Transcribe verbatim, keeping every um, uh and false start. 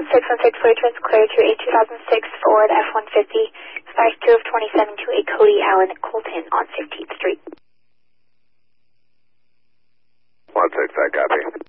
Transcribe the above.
six one six, clear trans clear to a two thousand six Ford F one fifty, size two of twenty-seven to a Cody Allen Colton on fifteenth Street. one six, I copy.